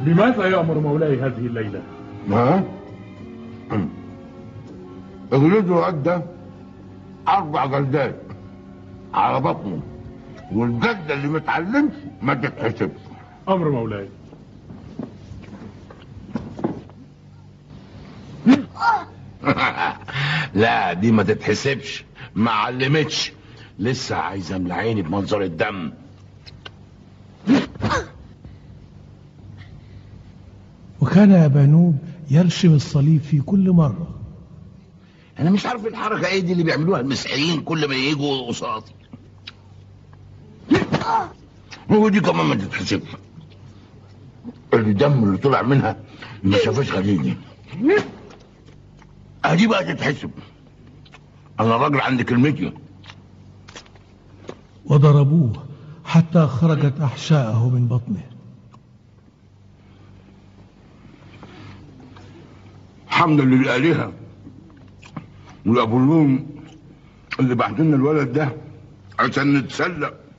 بماذا يأمر مولاي هذه الليلة؟ ها؟ اجلده أدى 4 جلدات على بطنه، والجلدة اللي متعلمش ما تتحسبش. أمر مولاي. لا دي ما تتحسبش، ما علمتش، لسه عايزه املى عيني بمنظر الدم. وكان أبانوب يرشم الصليب في كل مرة. انا مش عارف الحركه ايه دي اللي بيعملوها المسيحيين كل ما يجوا قصادي. هو دي كمان ما تتحسبش، الدم اللي طلع منها ما شافش خليجي، ادي بقى تتحسب. انا راجل عندي كلمتي. وضربوه حتى خرجت أحشاءه من بطنه. حمدا للآلهة والأبولون اللي بعت لنا الولد ده عشان نتسلى